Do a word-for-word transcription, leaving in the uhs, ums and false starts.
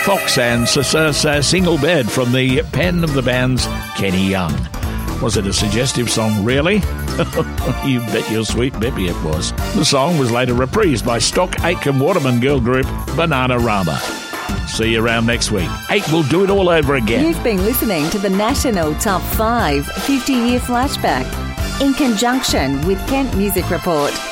Fox and a Single Bed from the pen of the band's Kenny Young. Was it a suggestive song, really? You bet your sweet Bippy it was. The song was later reprised by Stock Aitken Waterman girl group Bananarama. See you around next week. Eight will do it all over again. You've been listening to the National Top five fifty-year Flashback in conjunction with Kent Music Report.